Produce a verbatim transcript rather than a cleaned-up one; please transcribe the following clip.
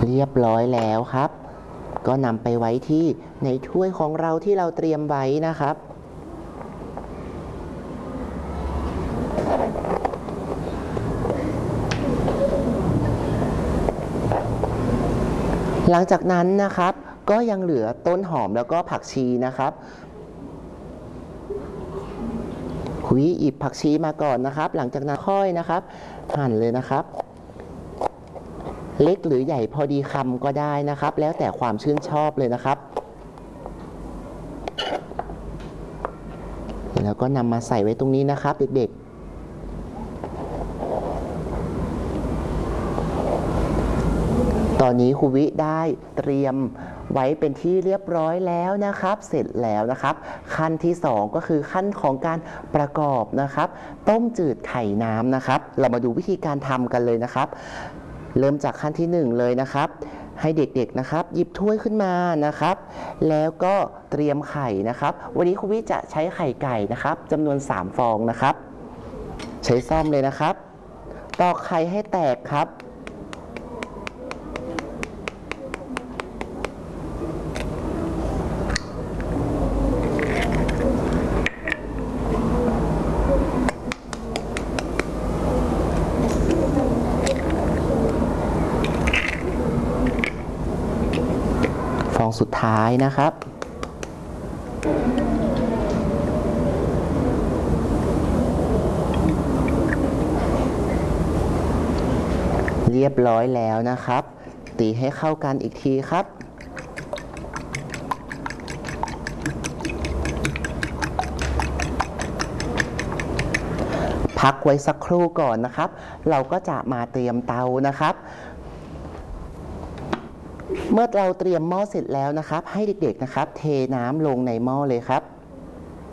เรียบร้อยแล้วครับก็นำไปไว้ที่ในถ้วยของเราที่เราเตรียมไว้นะครับหลังจากนั้นนะครับก็ยังเหลือต้นหอมแล้วก็ผักชีนะครับคุยหยิบผักชีมาก่อนนะครับหลังจากนั้นค่อยนะครับหั่นเลยนะครับเล็กหรือใหญ่พอดีคำก็ได้นะครับแล้วแต่ความชื่นชอบเลยนะครับแล้วก็นำมาใส่ไว้ตรงนี้นะครับเด็กๆตอนนี้ครูวิได้เตรียมไว้เป็นที่เรียบร้อยแล้วนะครับเสร็จแล้วนะครับขั้นที่สองก็คือขั้นของการประกอบนะครับต้มจืดไข่น้ำนะครับเรามาดูวิธีการทำกันเลยนะครับเริ่มจากขั้นที่หนึ่งเลยนะครับให้เด็กๆนะครับหยิบถ้วยขึ้นมานะครับแล้วก็เตรียมไข่นะครับวันนี้ครูวิจะใช้ไข่ไก่นะครับจำนวนสามฟองนะครับใช้ซ่อมเลยนะครับตอกไข่ให้แตกครับฟองสุดท้ายนะครับเรียบร้อยแล้วนะครับตีให้เข้ากันอีกทีครับพักไว้สักครู่ก่อนนะครับเราก็จะมาเตรียมเตานะครับเมื่อเราเตรียมหม้อเสร็จแล้วนะครับให้เด็กๆนะครับเทน้ำลงในหม้อเลยครับ